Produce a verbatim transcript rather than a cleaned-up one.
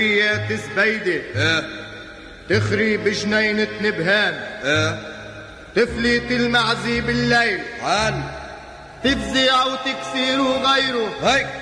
يا زبيدة ايه تخري بجنينة نبهان، ايه تفلت المعزي بالليل، عال تفزع وتكسر وغيره. هيك